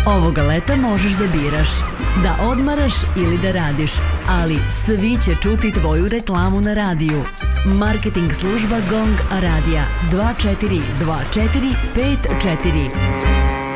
Ovoga leta možeš da biraš, da odmaraš ili da radiš, ali svi će čuti tvoju reklamu na radiju. Marketing služba GONG Radija 242454.